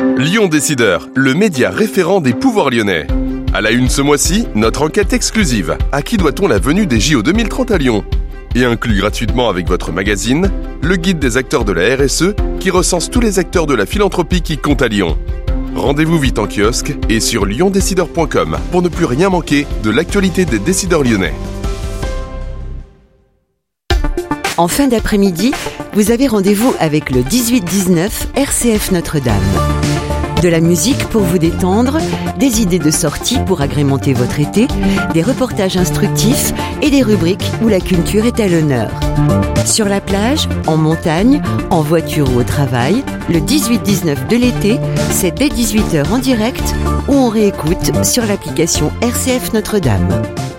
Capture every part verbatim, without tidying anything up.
Lyon Décideur, le média référent des pouvoirs lyonnais. À la une ce mois-ci, notre enquête exclusive. À qui doit-on la venue des J O deux mille trente à Lyon ? Et inclus gratuitement avec votre magazine, le guide des acteurs de la R S E qui recense tous les acteurs de la philanthropie qui comptent à Lyon. Rendez-vous vite en kiosque et sur lyon décideur point com pour ne plus rien manquer de l'actualité des décideurs lyonnais. En fin d'après-midi, vous avez rendez-vous avec le dix-huit dix-neuf R C F Notre-Dame. De la musique pour vous détendre, des idées de sortie pour agrémenter votre été, des reportages instructifs et des rubriques où la culture est à l'honneur. Sur la plage, en montagne, en voiture ou au travail, le dix-huit dix-neuf de l'été, c'est dès dix-huit heures en direct ou on réécoute sur l'application R C F Notre-Dame.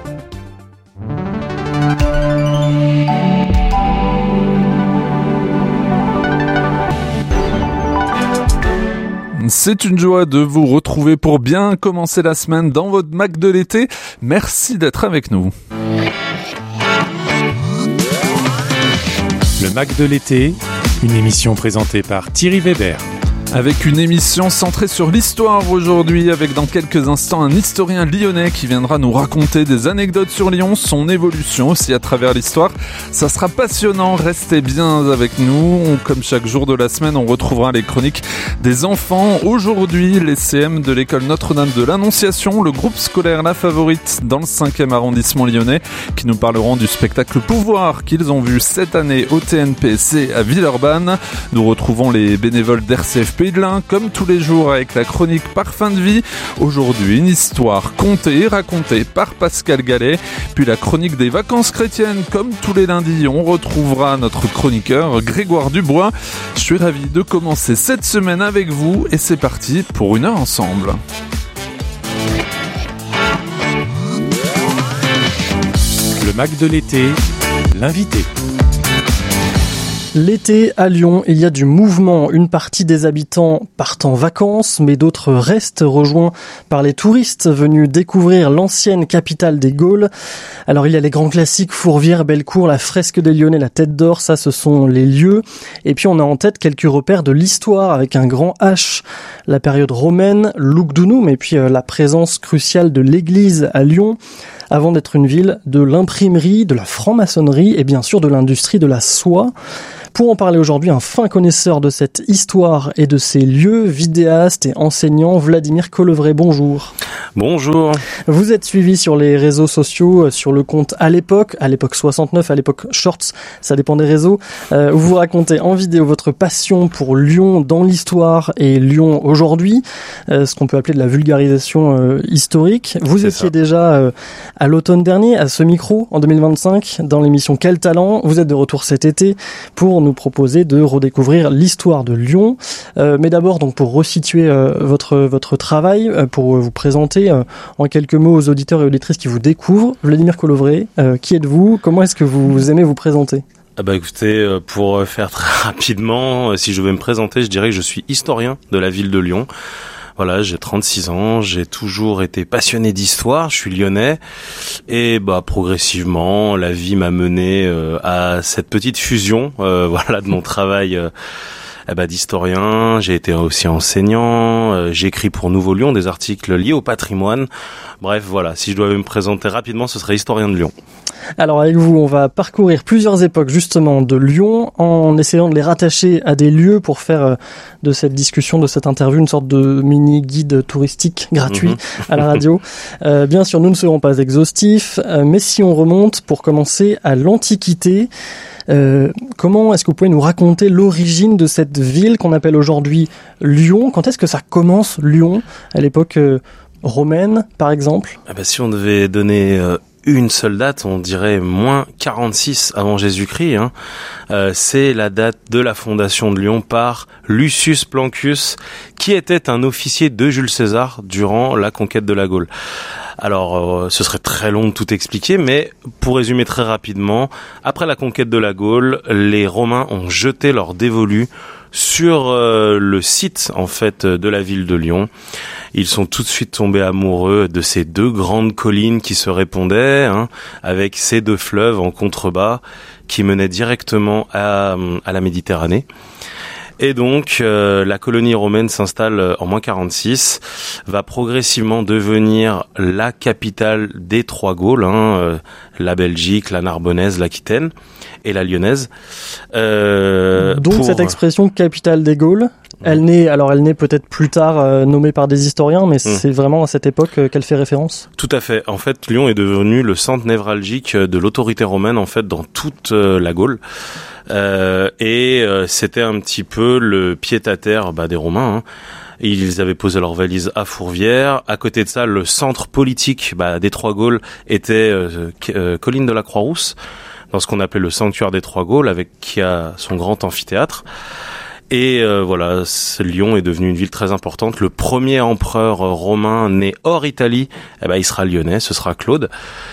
C'est une joie de vous retrouver pour bien commencer la semaine dans votre Mac de l'été. Merci d'être avec nous. Le Mac de l'été, une émission présentée par Thierry Weber. Avec une émission centrée sur l'histoire aujourd'hui, avec dans quelques instants un historien lyonnais qui viendra nous raconter des anecdotes sur Lyon, son évolution aussi à travers l'histoire. Ça sera passionnant, restez bien avec nous. On, comme chaque jour de la semaine, on retrouvera les chroniques des enfants. Aujourd'hui, les C M de l'école Notre-Dame de l'Annonciation, le groupe scolaire La Favorite dans le cinquième arrondissement lyonnais, qui nous parleront du spectacle Pouvoir qu'ils ont vu cette année au T N P C à Villeurbanne. Nous retrouvons les bénévoles d'R C F Pays de l'Ain, comme tous les jours avec la chronique Parfum de vie. Aujourd'hui, une histoire contée et racontée par Pascal Gallet. Puis la chronique des vacances chrétiennes, comme tous les lundis, on retrouvera notre chroniqueur Grégoire Dubois. Je suis ravi de commencer cette semaine avec vous et c'est parti pour une heure ensemble. Le Mac de l'été, l'invité. L'été à Lyon, il y a du mouvement. Une partie des habitants partent en vacances, mais d'autres restent rejoints par les touristes venus découvrir l'ancienne capitale des Gaules. Alors il y a les grands classiques, Fourvière, Bellecour, la fresque des Lyonnais, la Tête d'Or, ça ce sont les lieux. Et puis on a en tête quelques repères de l'histoire avec un grand H. La période romaine, Lugdunum, et puis euh, la présence cruciale de l'église à Lyon, avant d'être une ville de l'imprimerie, de la franc-maçonnerie et bien sûr de l'industrie de la soie. Pour en parler aujourd'hui, un fin connaisseur de cette histoire et de ces lieux, vidéaste et enseignant, Vladimir Colevray, bonjour. Bonjour. Vous êtes suivi sur les réseaux sociaux, sur le compte à l'époque, à l'époque soixante-neuf, à l'époque Shorts, ça dépend des réseaux, euh, où vous racontez en vidéo votre passion pour Lyon dans l'histoire et Lyon aujourd'hui, euh, ce qu'on peut appeler de la vulgarisation euh, historique. Vous C'est étiez ça. déjà euh, à l'automne dernier, à ce micro, en deux mille vingt-cinq, dans l'émission Quel talent. Vous êtes de retour cet été pour nous proposer de redécouvrir l'histoire de Lyon. Euh, mais d'abord, donc, pour resituer euh, votre votre travail, euh, pour vous présenter euh, en quelques mots aux auditeurs et auditrices qui vous découvrent, Vladimir Colevray, euh, qui êtes-vous ? Comment est-ce que vous aimez vous présenter ? Ah bah écoutez, pour faire très rapidement, si je vais me présenter, je dirais que je suis historien de la ville de Lyon. Voilà, j'ai trente-six ans, j'ai toujours été passionné d'histoire, je suis lyonnais et bah progressivement la vie m'a mené euh, à cette petite fusion euh, voilà de mon travail euh, eh bah, d'historien. J'ai été aussi enseignant, euh, j'écris pour Nouveau Lyon des articles liés au patrimoine. Bref, voilà, si je dois me présenter rapidement, ce serait historien de Lyon. Alors avec vous, on va parcourir plusieurs époques justement de Lyon en essayant de les rattacher à des lieux pour faire de cette discussion, de cette interview, une sorte de mini-guide touristique gratuit mmh. à la radio. Euh, bien sûr, nous ne serons pas exhaustifs, euh, mais si on remonte pour commencer à l'Antiquité, euh, comment est-ce que vous pouvez nous raconter l'origine de cette ville qu'on appelle aujourd'hui Lyon ? Quand est-ce que ça commence Lyon ? À l'époque euh, romaine, par exemple ? Ah bah, si on devait donner... Euh... une seule date, on dirait moins quarante-six avant Jésus-Christ. Hein. Euh, c'est la date de la fondation de Lyon par Lucius Plancius, qui était un officier de Jules César durant la conquête de la Gaule. Alors, euh, ce serait très long de tout expliquer, mais pour résumer très rapidement, après la conquête de la Gaule, les Romains ont jeté leur dévolu sur euh, le site en fait de la ville de Lyon. Ils sont tout de suite tombés amoureux de ces deux grandes collines qui se répondaient, hein, avec ces deux fleuves en contrebas qui menaient directement à, à la Méditerranée. Et donc, euh, la colonie romaine s'installe en moins quarante-six, va progressivement devenir la capitale des trois Gaules, hein, euh, la Belgique, la Narbonnaise, l'Aquitaine et la Lyonnaise. Euh, donc pour... cette expression capitale des Gaules, elle naît, alors elle naît peut-être plus tard euh, nommée par des historiens, mais c'est mmh. vraiment à cette époque euh, qu'elle fait référence. Tout à fait. En fait, Lyon est devenu le centre névralgique de l'autorité romaine, en fait, dans toute euh, la Gaule. Euh, et euh, c'était un petit peu le pied-à-terre bah, des Romains. Hein. Ils avaient posé leurs valises à Fourvière. À côté de ça, le centre politique bah, des Trois Gaules était euh, euh, Colline de la Croix-Rousse, dans ce qu'on appelait le sanctuaire des Trois Gaules, avec qui a son grand amphithéâtre. Et euh, voilà, Lyon est devenu une ville très importante. Le premier empereur romain né hors Italie, eh ben, il sera lyonnais, ce sera Claude.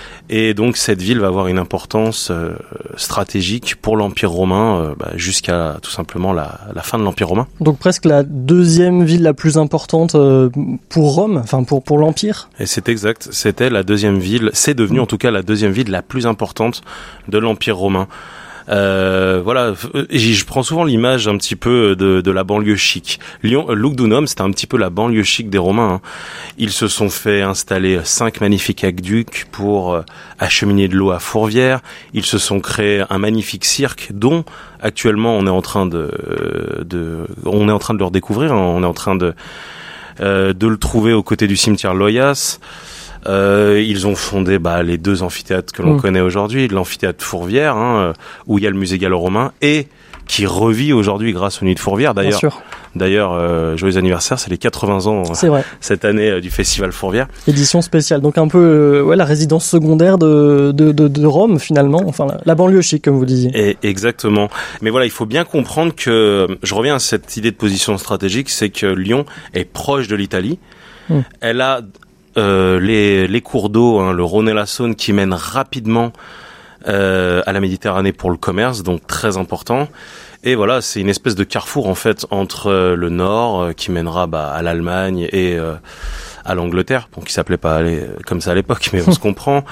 Et donc cette ville va avoir une importance euh, stratégique pour l'Empire romain euh, bah, jusqu'à tout simplement la, la fin de l'Empire romain. Donc presque la deuxième ville la plus importante euh, pour Rome, enfin pour pour l'Empire. Et c'est exact, c'était la deuxième ville, c'est devenu en tout cas la deuxième ville la plus importante de l'Empire romain. Euh, voilà, je prends souvent l'image un petit peu de, de la banlieue chic. Lyon, Lugdunum, c'était un petit peu la banlieue chic des Romains. Hein. Ils se sont fait installer cinq magnifiques aqueducs pour euh, acheminer de l'eau à Fourvière. Ils se sont créés un magnifique cirque dont actuellement on est en train de, de on est en train de le redécouvrir. Hein. On est en train de euh, de le trouver aux côtés du cimetière Loyasse. Euh, ils ont fondé bah, les deux amphithéâtres que l'on mmh. connaît aujourd'hui, l'amphithéâtre Fourvière, hein, où il y a le musée gallo-romain, et qui revit aujourd'hui grâce aux Nuits de Fourvière. D'ailleurs, d'ailleurs euh, joyeux anniversaire, c'est les quatre-vingts ans c'est vrai. cette année euh, du festival Fourvière. Édition spéciale, donc un peu euh, ouais, la résidence secondaire de, de, de, de Rome finalement, enfin la, la banlieue chic comme vous disiez. Et exactement. Mais voilà, il faut bien comprendre que, je reviens à cette idée de position stratégique, c'est que Lyon est proche de l'Italie. Mmh. Elle a Euh, les, les cours d'eau, hein, le Rhône et la Saône, qui mènent rapidement euh, à la Méditerranée pour le commerce, donc très important. Et voilà, c'est une espèce de carrefour en fait entre euh, le nord euh, qui mènera bah, à l'Allemagne et euh, à l'Angleterre, bon, qui s'appelait pas aller, comme ça à l'époque, mais on se comprend.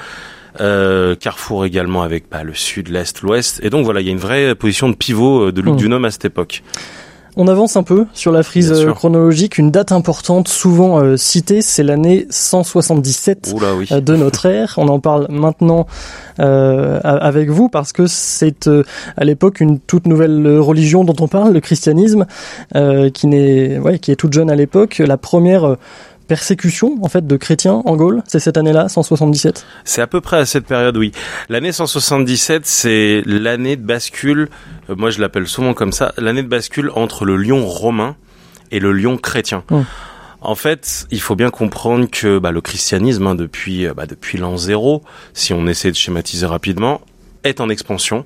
Euh, carrefour également avec bah, le sud, l'est, l'ouest. Et donc voilà, il y a une vraie position de pivot de Lugdunum mmh. à cette époque. On avance un peu sur la frise chronologique. Une date importante, souvent euh, citée, c'est l'année cent soixante-dix-sept Oula, oui. euh, de notre ère. On en parle maintenant euh, avec vous parce que c'est euh, à l'époque une toute nouvelle religion dont on parle, le christianisme, euh, qui, n'est, ouais, qui est toute jeune à l'époque. La première euh, persécution en fait de chrétiens en Gaule, c'est cette année-là, cent soixante-dix-sept. C'est à peu près à cette période, oui. L'année cent soixante-dix-sept, c'est l'année de bascule, euh, moi je l'appelle souvent comme ça, l'année de bascule entre le Lyon romain et le Lyon chrétien. Mmh. En fait, il faut bien comprendre que bah, le christianisme, hein, depuis, bah, depuis l'an zéro, si on essaie de schématiser rapidement, est en expansion.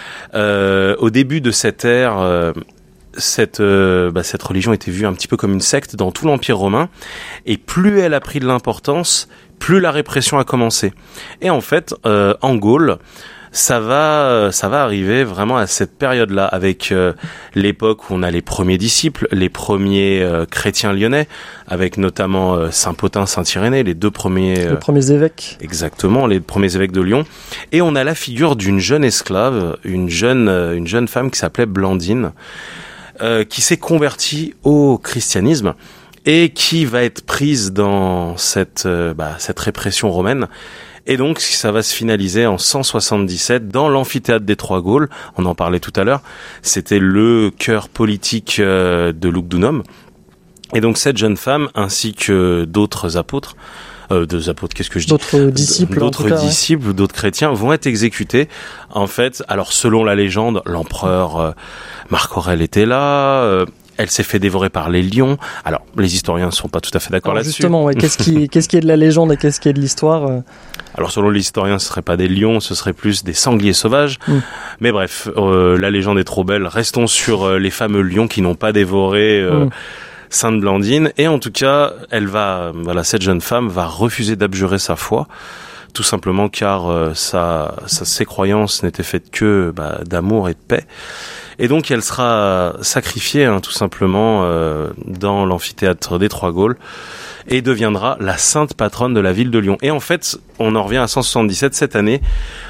Euh, au début de cette ère... Euh, Cette, euh, bah, cette religion était vue un petit peu comme une secte dans tout l'Empire romain, et plus elle a pris de l'importance, plus la répression a commencé. Et en fait, euh, en Gaule, ça va, ça va arriver vraiment à cette période-là, avec euh, l'époque où on a les premiers disciples, les premiers euh, chrétiens lyonnais, avec notamment euh, Saint Pothin, Saint Irénée, les deux premiers... Euh, les premiers évêques. Exactement, les premiers évêques de Lyon. Et on a la figure d'une jeune esclave, une jeune, euh, une jeune femme qui s'appelait Blandine, Euh, qui s'est convertie au christianisme et qui va être prise dans cette euh, bah, cette répression romaine. Et donc ça va se finaliser en cent soixante-dix-sept dans l'amphithéâtre des Trois Gaules. On en parlait tout à l'heure. C'était le cœur politique euh, de Lugdunum. Et donc cette jeune femme ainsi que d'autres apôtres, euh, deux apôtres, qu'est-ce que je dis D'autres disciples, d'autres cas, disciples, ouais. d'autres chrétiens vont être exécutés. En fait, alors selon la légende, l'empereur euh, Marc Aurèle était là. Euh, elle s'est fait dévorer par les lions. Alors, les historiens ne sont pas tout à fait d'accord alors là-dessus. Justement, ouais, qu'est-ce qui, qu'est-ce qui est de la légende et qu'est-ce qui est de l'histoire euh... Alors, selon les historiens, ce ne serait pas des lions, ce serait plus des sangliers sauvages. Mm. Mais bref, euh, la légende est trop belle. Restons sur euh, les fameux lions qui n'ont pas dévoré euh, mm. Sainte Blandine. Et en tout cas, elle va, voilà, cette jeune femme va refuser d'abjurer sa foi. Tout simplement car euh, sa, sa, ses croyances n'étaient faites que bah, d'amour et de paix. Et donc elle sera sacrifiée hein, tout simplement euh, dans l'amphithéâtre des Trois Gaules et deviendra la sainte patronne de la ville de Lyon. Et en fait, on en revient à cent soixante-dix-sept cette année.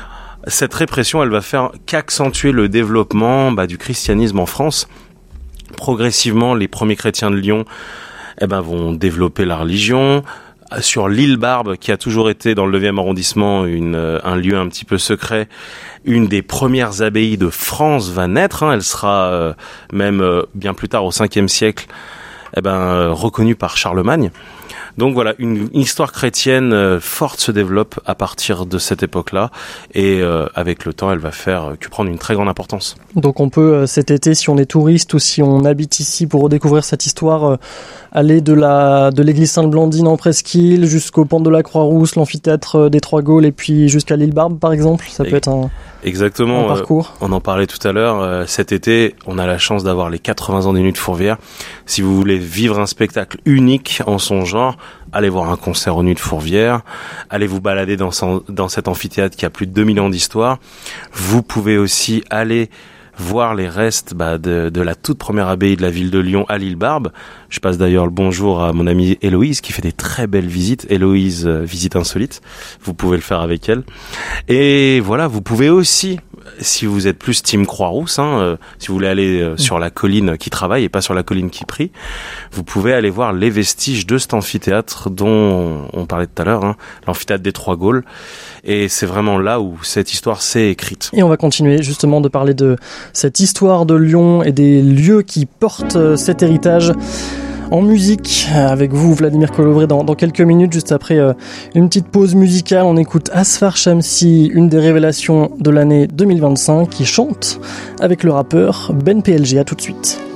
Cette répression, elle va faire qu'accentuer le développement bah, du christianisme en France. progressivement, les premiers chrétiens de Lyon, eh ben, vont développer la religion. Sur l'île Barbe, qui a toujours été dans le neuvième arrondissement une, un lieu un petit peu secret, une des premières abbayes de France va naître. Hein. Elle sera euh, même euh, bien plus tard, au cinquième siècle, eh ben, euh, reconnue par Charlemagne. Donc voilà, une, une histoire chrétienne euh, forte se développe à partir de cette époque-là, et euh, avec le temps, elle va faire euh, que prendre une très grande importance. Donc on peut euh, cet été, si on est touriste ou si on habite ici pour redécouvrir cette histoire, euh, aller de la de l'église Sainte-Blandine en Presqu'île jusqu'au pont de la Croix-Rousse, l'amphithéâtre des Trois Gaules et puis jusqu'à l'île Barbe par exemple. Ça peut être un Exactement. Un parcours. Euh, on en parlait tout à l'heure. Euh, cet été, on a la chance d'avoir les quatre-vingts ans des Nuits de Fourvière. Si vous voulez vivre un spectacle unique en son genre, allez voir un concert aux Nuits de Fourvière. Allez vous balader dans, son, dans cet amphithéâtre qui a plus de deux mille ans d'histoire. Vous pouvez aussi aller voir les restes bah, de, de la toute première abbaye de la ville de Lyon à l'île Barbe. Je passe d'ailleurs le bonjour à mon amie Héloïse qui fait des très belles visites. Héloïse, euh, visite insolite. Vous pouvez le faire avec elle. Et voilà, vous pouvez aussi, si vous êtes plus team Croix-Rousse, hein, euh, si vous voulez aller euh, sur la colline qui travaille et pas sur la colline qui prie, vous pouvez aller voir les vestiges de cet amphithéâtre dont on parlait tout à l'heure, hein, l'amphithéâtre des Trois Gaules. Et c'est vraiment là où cette histoire s'est écrite. Et on va continuer justement de parler de cette histoire de Lyon et des lieux qui portent cet héritage en musique avec vous, Vladimir Kolovray, dans, dans quelques minutes, juste après euh, une petite pause musicale. On écoute Asfar Shamsi, une des révélations de l'année deux mille vingt-cinq, qui chante avec le rappeur Ben P L G. À tout de suite.